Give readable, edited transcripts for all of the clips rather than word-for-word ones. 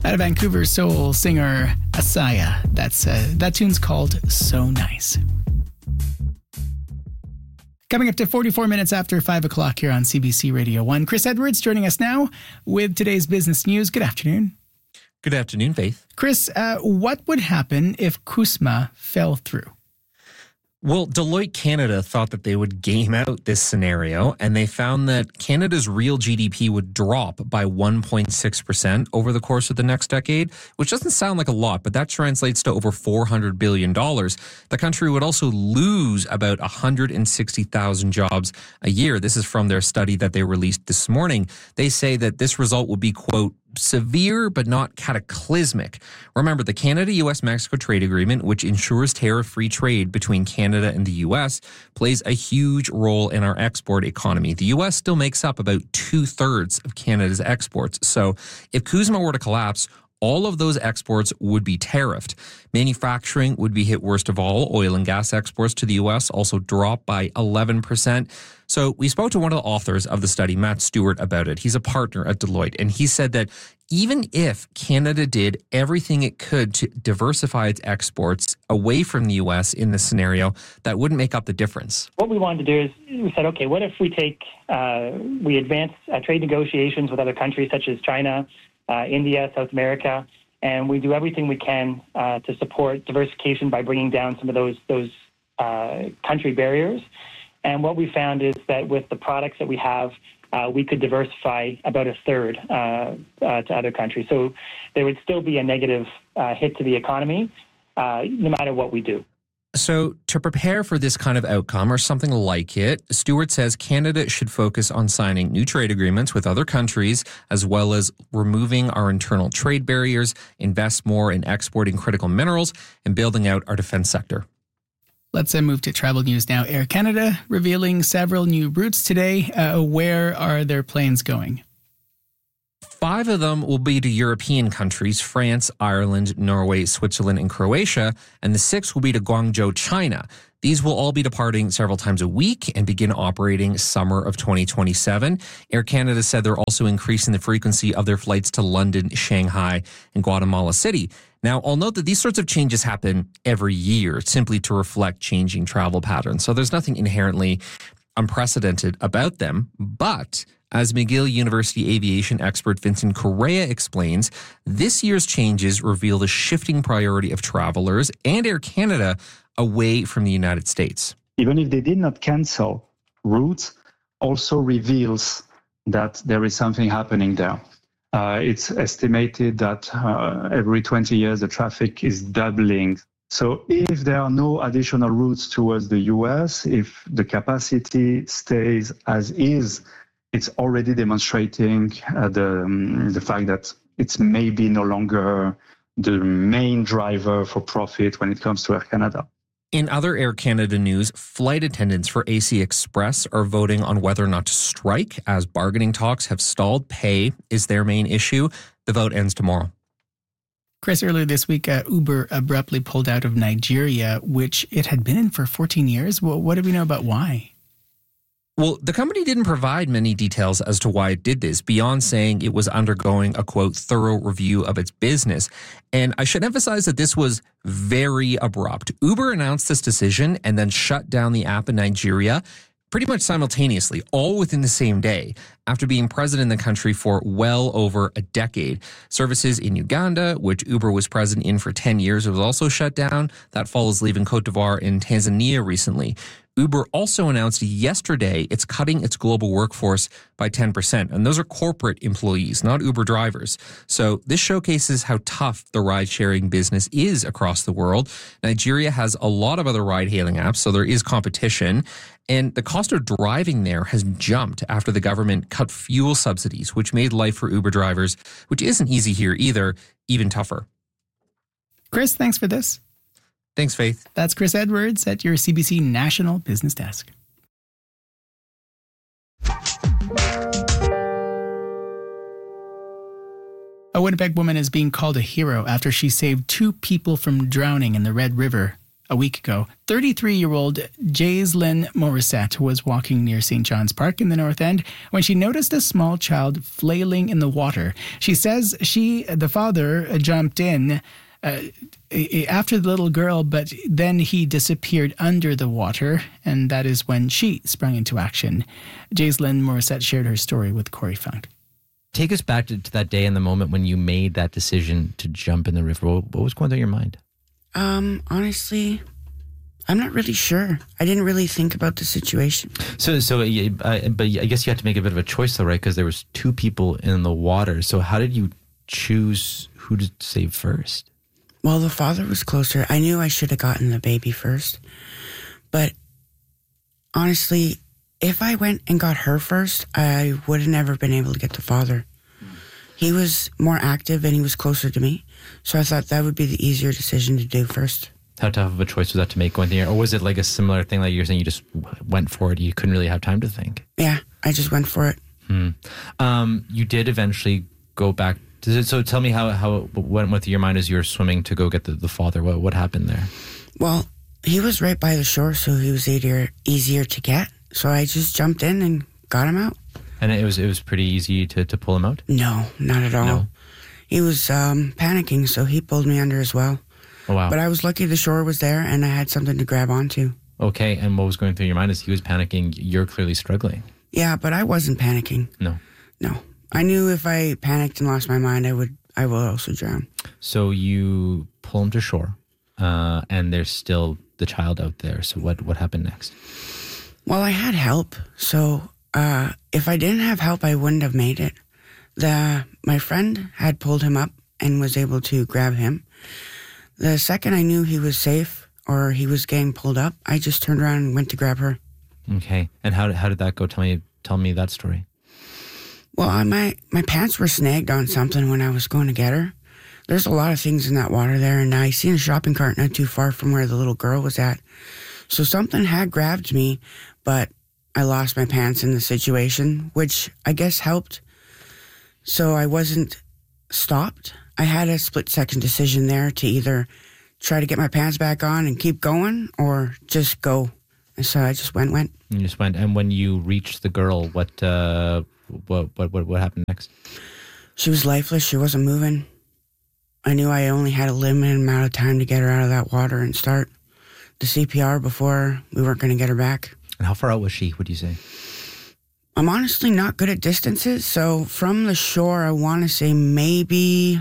Out of Vancouver, soul singer Asaya. That tune's called So Nice. Coming up to 44 minutes after 5 o'clock here on CBC Radio 1. Chris Edwards joining us now with today's business news. Good afternoon. Good afternoon, Faith. Chris, what would happen if CUSMA fell through? Well, Deloitte Canada thought that they would game out this scenario, and they found that Canada's real GDP would drop by 1.6% over the course of the next decade, which doesn't sound like a lot, but that translates to over $400 billion. The country would also lose about 160,000 jobs a year. This is from their study that they released this morning. They say that this result would be, quote, severe but not cataclysmic. Remember, the Canada-US-Mexico trade agreement, which ensures tariff-free trade between Canada and the U.S., plays a huge role in our export economy. The U.S. still makes up about 2/3 of Canada's exports. So if CUSMA were to collapse, all of those exports would be tariffed. Manufacturing would be hit worst of all. Oil and gas exports to the U.S. also dropped by 11%. So we spoke to one of the authors of the study, Matt Stewart, about it. He's a partner at Deloitte, and he said that even if Canada did everything it could to diversify its exports away from the U.S. in this scenario, that wouldn't make up the difference. What we wanted to do is we said, okay, what if we we advance trade negotiations with other countries such as China, India, South America, and we do everything we can to support diversification by bringing down some of those country barriers. And what we found is that with the products that we have, we could diversify about 1/3 to other countries. So there would still be a negative hit to the economy, no matter what we do. So to prepare for this kind of outcome or something like it, Stewart says Canada should focus on signing new trade agreements with other countries, as well as removing our internal trade barriers, invest more in exporting critical minerals, and building out our defense sector. Let's move to travel news now. Air Canada revealing several new routes today. Where are their planes going? 5 of them will be to European countries, France, Ireland, Norway, Switzerland, and Croatia, and the 6th will be to Guangzhou, China. These will all be departing several times a week and begin operating summer of 2027. Air Canada said they're also increasing the frequency of their flights to London, Shanghai, and Guatemala City. Now, I'll note that these sorts of changes happen every year simply to reflect changing travel patterns. So there's nothing inherently unprecedented about them. But as McGill University aviation expert Vincent Correa explains, this year's changes reveal the shifting priority of travelers and Air Canada away from the United States. Even if they did not cancel, routes also reveals that there is something happening there. It's estimated that every 20 years the traffic is doubling. So if there are no additional routes towards the US, if the capacity stays as is, it's already demonstrating the fact that it's maybe no longer the main driver for profit when it comes to Air Canada. In other Air Canada news, flight attendants for AC Express are voting on whether or not to strike as bargaining talks have stalled. Pay is their main issue. The vote ends tomorrow. Chris, earlier this week, Uber abruptly pulled out of Nigeria, which it had been in for 14 years. Well, what do we know about why? Well, the company didn't provide many details as to why it did this, beyond saying it was undergoing a, quote, thorough review of its business. And I should emphasize that this was very abrupt. Uber announced this decision and then shut down the app in Nigeria pretty much simultaneously, all within the same day, after being present in the country for well over a decade. Services in Uganda, which Uber was present in for 10 years, was also shut down. That follows leaving Cote d'Ivoire and Tanzania recently. Uber also announced yesterday it's cutting its global workforce by 10%. And those are corporate employees, not Uber drivers. So this showcases how tough the ride-sharing business is across the world. Nigeria has a lot of other ride-hailing apps, so there is competition. And the cost of driving there has jumped after the government cut fuel subsidies, which made life for Uber drivers, which isn't easy here either, even tougher. Chris, thanks for this. Thanks, Faith. That's Chris Edwards at your CBC National Business Desk. A Winnipeg woman is being called a hero after she saved 2 people from drowning in the Red River a week ago, 33-year-old Jaislyn Morissette was walking near St. John's Park in the North End when she noticed a small child flailing in the water. She says the father jumped in after the little girl, but then he disappeared under the water, and that is when she sprung into action. Jaislyn Morissette shared her story with Corey Funk. Take us back to that day and the moment when you made that decision to jump in the river. What was going through your mind? Honestly, I'm not really sure. I didn't really think about the situation. But I guess you had to make a bit of a choice though, right? Because there was two people in the water. So how did you choose who to save first? Well, the father was closer. I knew I should have gotten the baby first. But honestly, if I went and got her first, I would have never been able to get the father. He was more active and he was closer to me. So I thought that would be the easier decision to do first. How tough of a choice was that to make going there? Or was it like a similar thing like you're saying you just went for it? You couldn't really have time to think? Yeah, I just went for it. You did eventually go back. So tell me how it went with your mind as you were swimming to go get the father. What happened there? Well, he was right by the shore, so he was easier to get. So I just jumped in and got him out. And it was pretty easy to pull him out? No, not at all. No? He was panicking, so he pulled me under as well. Oh, wow. But I was lucky the shore was there and I had something to grab onto. Okay, and what was going through your mind as he was panicking? You're clearly struggling. Yeah, but I wasn't panicking. No. I knew if I panicked and lost my mind, I would also drown. So you pull him to shore, and there's still the child out there. So what happened next? Well, I had help, so if I didn't have help, I wouldn't have made it. My friend had pulled him up and was able to grab him. The second I knew he was safe or he was getting pulled up, I just turned around and went to grab her. Okay, and how did that go? Tell me that story. Well, my pants were snagged on something when I was going to get her. There's a lot of things in that water there, and I seen a shopping cart not too far from where the little girl was at. So something had grabbed me, but I lost my pants in the situation, which I guess helped. So I wasn't stopped. I had a split-second decision there to either try to get my pants back on and keep going or just go. And so I just went. You just went. And when you reached the girl, what happened next? She was lifeless. She wasn't moving. I knew I only had a limited amount of time to get her out of that water and start the CPR before we weren't going to get her back. And how far out was she, would you say? I'm honestly not good at distances. So from the shore, I want to say maybe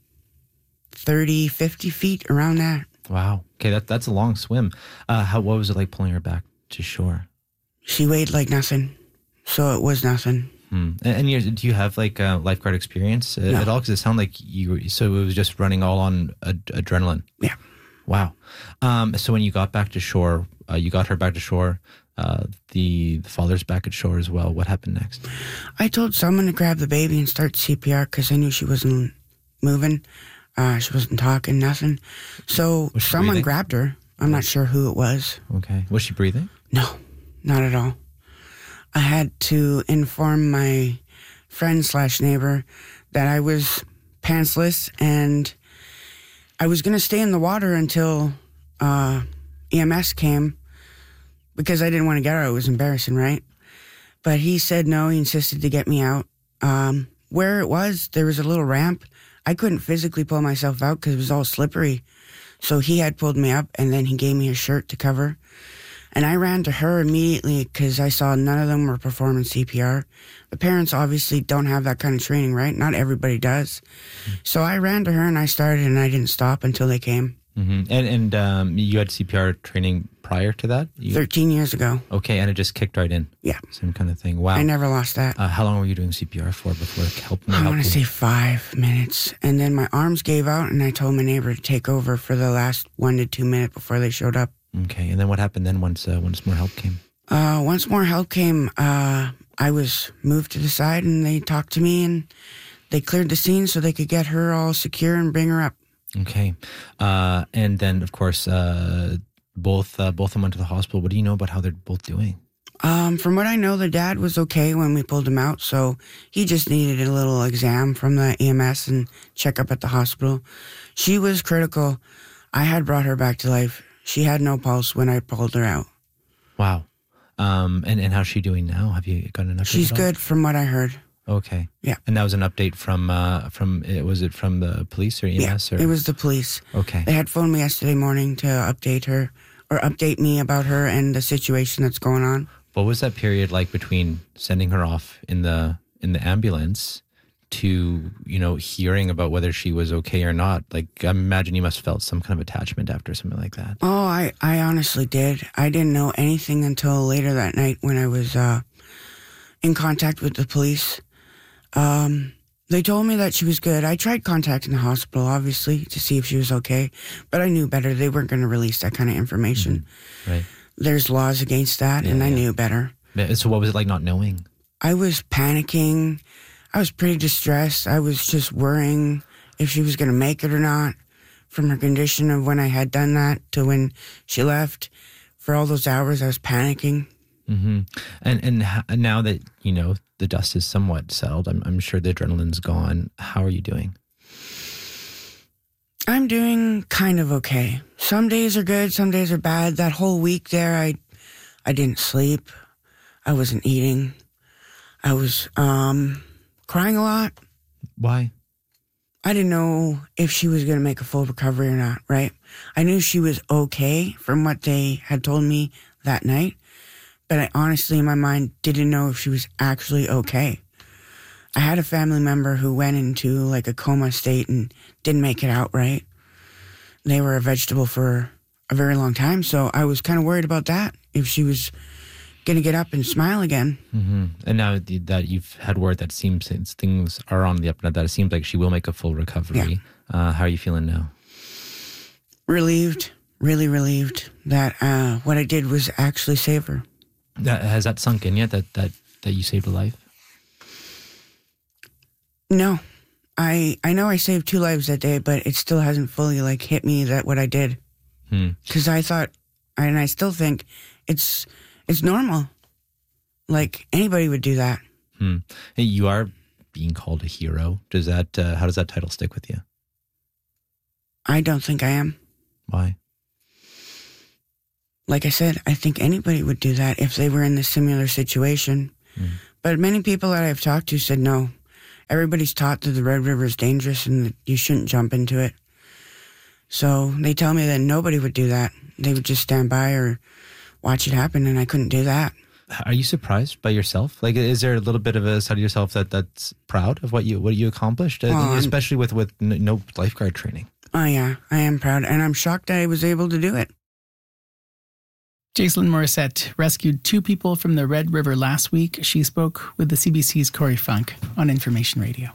30, 50 feet, around that. Wow. Okay, that's a long swim. What was it like pulling her back to shore? She weighed like nothing. So it was nothing. And do you have like lifeguard experience at all? Because it sounded like so it was just running all on adrenaline. Yeah. Wow. So when you got back to shore, you got her back to shore. The father's back at shore as well. What happened next? I told someone to grab the baby and start CPR because I knew she wasn't moving. She wasn't talking, nothing. So someone breathing? grabbed her. I'm not sure who it was. Okay. Was she breathing? No, not at all. I had to inform my friend/neighbor that I was pantsless and I was going to stay in the water until EMS came because I didn't want to get her. It was embarrassing, right? But he said no. He insisted to get me out. Where it was, there was a little ramp. I couldn't physically pull myself out because it was all slippery. So he had pulled me up and then he gave me a shirt to cover. And I ran to her immediately because I saw none of them were performing CPR. The parents obviously don't have that kind of training, right? Not everybody does. So I ran to her and I started and I didn't stop until they came. Mm-hmm. And you had CPR training prior to that? 13 years ago. Okay, and it just kicked right in? Yeah. Same kind of thing. Wow. I never lost that. How long were you doing CPR for before it helped? I want to say 5 minutes. And then my arms gave out and I told my neighbor to take over for the last 1 to 2 minutes before they showed up. Okay, and then what happened then once more help came? Once more help came, I was moved to the side and they talked to me and they cleared the scene so they could get her all secure and bring her up. Okay, and then of course both of them went to the hospital. What do you know about how they're both doing? From what I know, the dad was okay when we pulled him out, so he just needed a little exam from the EMS and check up at the hospital. She was critical. I had brought her back to life. She had no pulse when I pulled her out. Wow. And how's she doing now? Have you got an update? She's good from what I heard. Okay. Yeah. And that was an update from was it from the police or EMS? Yeah, it was the police. Okay. They had phoned me yesterday morning to update me about her and the situation that's going on. What was that period like between sending her off in the ambulance to, hearing about whether she was okay or not? Like, I imagine you must have felt some kind of attachment after something like that. Oh, I honestly did. I didn't know anything until later that night when I was in contact with the police. They told me that she was good. I tried contacting the hospital, obviously, to see if she was okay, but I knew better. They weren't going to release that kind of information. Mm-hmm. Right. There's laws against that, and I knew better. So what was it like not knowing? I was panicking. I was pretty distressed. I was just worrying if she was going to make it or not, from her condition of when I had done that to when she left. For all those hours, I was panicking. Mm-hmm. And now that, the dust is somewhat settled, I'm sure the adrenaline's gone. How are you doing? I'm doing kind of okay. Some days are good, some days are bad. That whole week there, I didn't sleep. I wasn't eating. I was crying a lot. Why? I didn't know if she was going to make a full recovery or not, right? I knew she was okay from what they had told me that night, but I honestly, in my mind, didn't know if she was actually okay. I had a family member who went into like a coma state and didn't make it out right. They were a vegetable for a very long time, so I was kind of worried about that, if she was going to get up and smile again. Mm-hmm. And now that you've had word that seems things are on the up and up, that it seems like she will make a full recovery. Yeah. How are you feeling now? Relieved, really relieved that what I did was actually save her. Has that sunk in yet, that you saved a life? No. I know I saved 2 lives that day, but it still hasn't fully hit me that what I did. Because I thought, and I still think, it's normal. Like anybody would do that. Hey, you are being called a hero. Does that? How does that title stick with you? I don't think I am. Why? Like I said, I think anybody would do that if they were in this similar situation. But many people that I've talked to said no. Everybody's taught that the Red River is dangerous and that you shouldn't jump into it. So they tell me that nobody would do that. They would just stand by or watch it happen, and I couldn't do that. Are you surprised by yourself? Like, is there a little bit of a side of yourself that's proud of what you accomplished, especially with no lifeguard training? Oh yeah, I am proud, and I'm shocked that I was able to do it. Jaislyn Morissette rescued 2 people from the Red River last week. She spoke with the CBC's Corey Funk on Information Radio.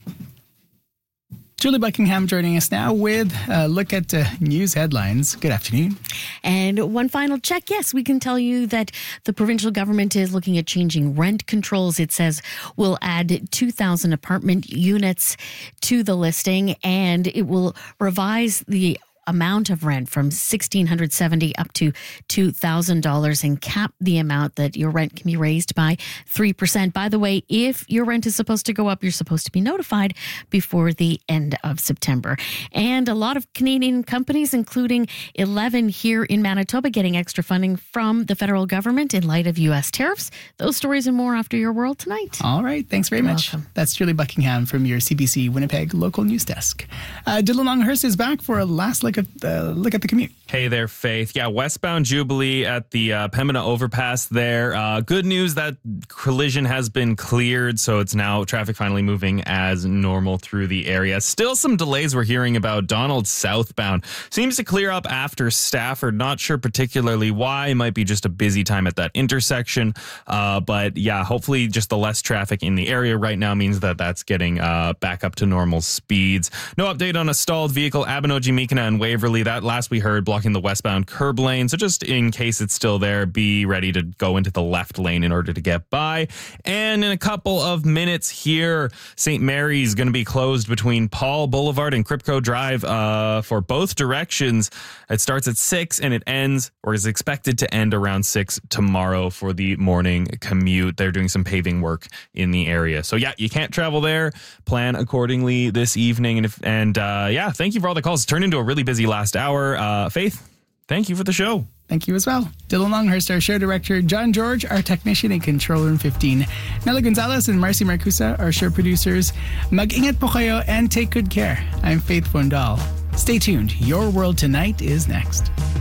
Julie Buckingham joining us now with a look at news headlines. Good afternoon. And one final check. Yes, we can tell you that the provincial government is looking at changing rent controls. It says we'll add 2,000 apartment units to the listing, and it will revise the amount of rent from $1,670 up to $2,000 and cap the amount that your rent can be raised by 3%. By the way, if your rent is supposed to go up, you're supposed to be notified before the end of September. And a lot of Canadian companies, including 11 here in Manitoba, getting extra funding from the federal government in light of U.S. tariffs. Those stories and more after your World Tonight. All right. Thanks very much. Welcome. That's Julie Buckingham from your CBC Winnipeg local news desk. Dylan Longhurst is back for a last look at the commute. Hey there, Faith. Yeah, westbound Jubilee at the Pembina overpass there. Good news, that collision has been cleared, so it's now traffic finally moving as normal through the area. Still some delays we're hearing about. Donald southbound seems to clear up after Stafford. Not sure particularly why. It might be just a busy time at that intersection. But yeah, hopefully just the less traffic in the area right now means that that's getting back up to normal speeds. No update on a stalled vehicle, Abinogi, Meekina, and Waverly. That last we heard blocking the westbound curb lane. So just in case it's still there, be ready to go into the left lane in order to get by. And in a couple of minutes here, St. Mary's going to be closed between Paul Boulevard and Kripko Drive for both directions. It starts at 6 and it ends, or is expected to end around 6 tomorrow for the morning commute. They're doing some paving work in the area. So yeah, you can't travel there. Plan accordingly this evening. And yeah, thank you for all the calls. It turned into a really busy last hour. Faith, Thank you for the show. Thank you as well. Dylan Longhurst, our show director. John George, our technician in Control Room 15. Nella Gonzalez and Marcy Marcusa, our show producers. Mag-ingat po kayo and take good care. I'm Faith Fondal. Stay tuned. Your World Tonight is next.